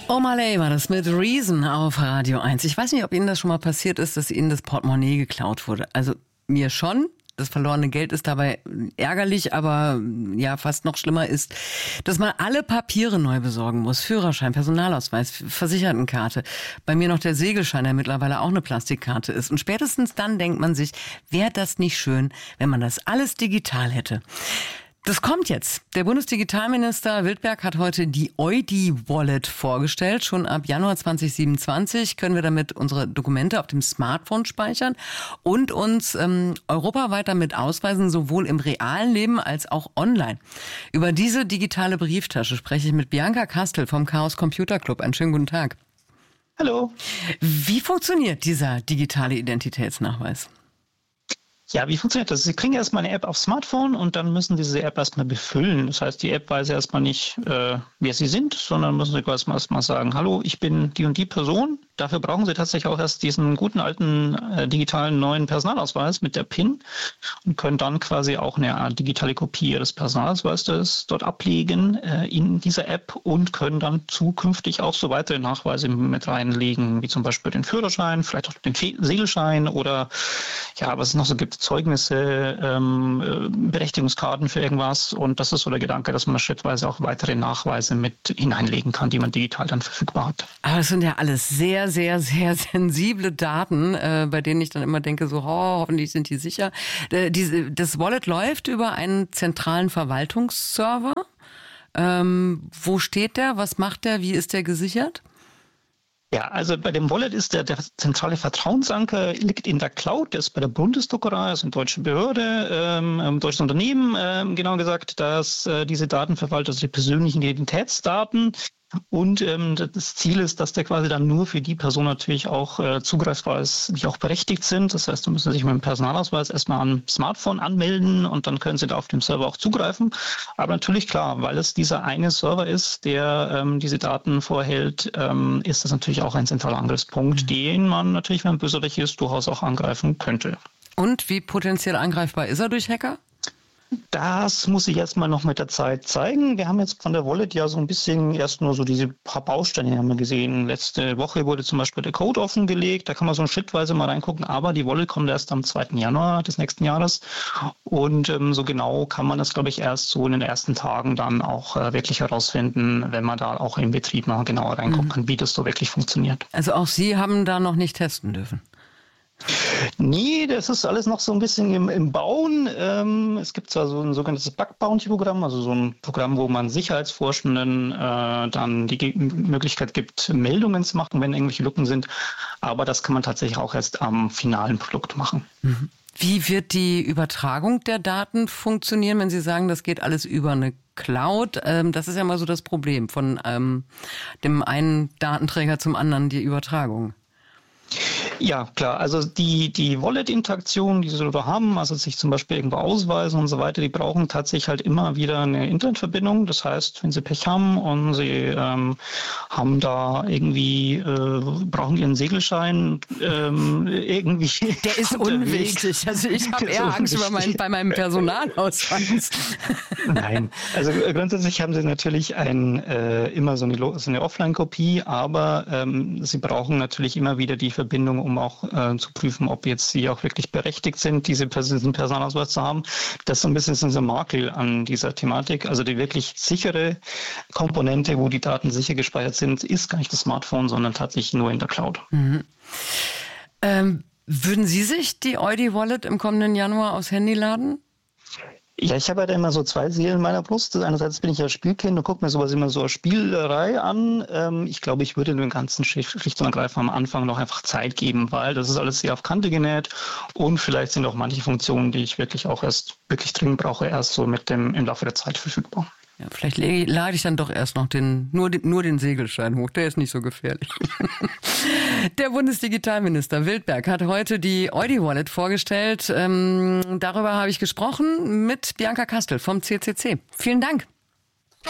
O'Malley war das mit Reason auf Radio 1. Ich weiß nicht, ob Ihnen das schon mal passiert ist, dass Ihnen das Portemonnaie geklaut wurde. Also mir schon. Das verlorene Geld ist dabei ärgerlich, aber ja, fast noch schlimmer ist, dass man alle Papiere neu besorgen muss. Führerschein, Personalausweis, Versichertenkarte. Bei mir noch der Segelschein, der mittlerweile auch eine Plastikkarte ist. Und spätestens dann denkt man sich, wäre das nicht schön, wenn man das alles digital hätte. Das kommt jetzt. Der Bundesdigitalminister Wildberg hat heute die Eudi-Wallet vorgestellt. Schon ab Januar 2027 können wir damit unsere Dokumente auf dem Smartphone speichern und uns europaweit damit ausweisen, sowohl im realen Leben als auch online. Über diese digitale Brieftasche spreche ich mit Bianca Kastel vom Chaos Computer Club. Einen schönen guten Tag. Hallo. Wie funktioniert dieser digitale Identitätsnachweis? Ja, wie funktioniert das? Sie kriegen erstmal eine App aufs Smartphone und dann müssen diese App erstmal befüllen. Das heißt, die App weiß erstmal nicht, wer Sie sind, sondern müssen Sie erstmal sagen, hallo, ich bin die und die Person. Dafür brauchen Sie tatsächlich auch erst diesen guten alten digitalen neuen Personalausweis mit der PIN und können dann quasi auch eine Art digitale Kopie Ihres Personalausweises dort ablegen in dieser App und können dann zukünftig auch so weitere Nachweise mit reinlegen, wie zum Beispiel den Führerschein, vielleicht auch den Segelschein oder ja, was es noch so gibt, Zeugnisse, Berechtigungskarten für irgendwas. Und das ist so der Gedanke, dass man schrittweise auch weitere Nachweise mit hineinlegen kann, die man digital dann verfügbar hat. Aber das sind ja alles sehr, sehr, sehr sensible Daten, bei denen ich dann immer denke, so hoffentlich sind die sicher. Das Wallet läuft über einen zentralen Verwaltungsserver. Wo steht der? Was macht der? Wie ist der gesichert? Ja, also bei dem Wallet ist der zentrale Vertrauensanker liegt in der Cloud, der ist bei der Bundesdruckerei, also eine deutsche Behörde, ein deutsches Unternehmen, genau gesagt, das diese Daten verwaltet, also die persönlichen Identitätsdaten. Und das Ziel ist, dass der quasi dann nur für die Person natürlich auch zugreifbar ist, die auch berechtigt sind. Das heißt, da müssen Sie sich mit dem Personalausweis erstmal am Smartphone anmelden und dann können Sie da auf dem Server auch zugreifen. Aber natürlich klar, weil es dieser eine Server ist, der diese Daten vorhält, ist das natürlich auch ein zentraler Angriffspunkt, den man natürlich, wenn man bösartig ist, durchaus auch angreifen könnte. Und wie potenziell angreifbar ist er durch Hacker? Das muss ich erstmal noch mit der Zeit zeigen. Wir haben jetzt von der Wallet ja so ein bisschen erst nur so diese paar Bausteine haben wir gesehen. Letzte Woche wurde zum Beispiel der Code offengelegt. Da kann man so schrittweise mal reingucken. Aber die Wallet kommt erst am 2. Januar des nächsten Jahres. Und so genau kann man das, glaube ich, erst so in den ersten Tagen dann auch wirklich herausfinden, wenn man da auch im Betrieb mal genauer reingucken kann, wie das so wirklich funktioniert. Also auch Sie haben da noch nicht testen dürfen? Nee, das ist alles noch so ein bisschen im Bauen. Es gibt zwar so ein sogenanntes Bug-Bounty-Programm, also so ein Programm, wo man Sicherheitsforschenden dann die Möglichkeit gibt, Meldungen zu machen, wenn irgendwelche Lücken sind. Aber das kann man tatsächlich auch erst am finalen Produkt machen. Wie wird die Übertragung der Daten funktionieren, wenn Sie sagen, das geht alles über eine Cloud? Das ist ja mal so das Problem von dem einen Datenträger zum anderen, die Übertragung. Ja, klar. Also die Wallet-Interaktion, die sie da haben, also sich zum Beispiel irgendwo ausweisen und so weiter, die brauchen tatsächlich halt immer wieder eine Internetverbindung. Das heißt, wenn sie Pech haben und sie haben da irgendwie, brauchen ihren Segelschein irgendwie. Der ist unwichtig. Also ich habe eher Angst bei meinem Personalausweis. Nein, also grundsätzlich haben sie natürlich immer so eine Offline-Kopie, aber sie brauchen natürlich immer wieder die Verbindung, um auch zu prüfen, ob jetzt sie auch wirklich berechtigt sind, diesen Personalausweis zu haben. Das ist so ein bisschen so ein Makel an dieser Thematik. Also die wirklich sichere Komponente, wo die Daten sicher gespeichert sind, ist gar nicht das Smartphone, sondern tatsächlich nur in der Cloud. Mhm. Würden Sie sich die Eudi-Wallet im kommenden Januar aufs Handy laden? Ja, ich habe halt immer so zwei Seelen in meiner Brust. Einerseits bin ich ja Spielkind und gucke mir sowas immer so als Spielerei an. Ich glaube, ich würde dem Ganzen schlicht und ergreifend am Anfang noch einfach Zeit geben, weil das ist alles sehr auf Kante genäht und vielleicht sind auch manche Funktionen, die ich wirklich auch erst wirklich dringend brauche, erst so im Laufe der Zeit verfügbar. Ja, vielleicht lade ich dann doch erst noch nur den Segelschein hoch. Der ist nicht so gefährlich. Der Bundesdigitalminister Wildberg hat heute die Eudi-Wallet vorgestellt. Darüber habe ich gesprochen mit Bianca Kastel vom CCC. Vielen Dank.